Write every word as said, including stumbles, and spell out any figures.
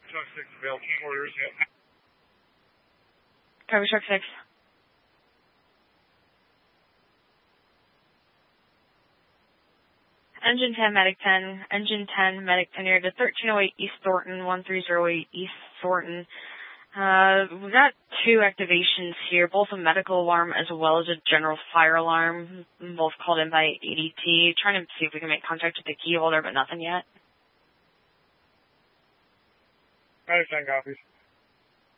Truck six available. King orders, yep. Copy, Truck six. Engine ten, Medic ten. Engine ten, Medic ten, you're to thirteen oh eight East Thornton, one three oh eight East Thornton. Uh, we've got two activations here, both a medical alarm as well as a general fire alarm, both called in by A D T. Trying to see if we can make contact with the key holder, but nothing yet. I understand, copies.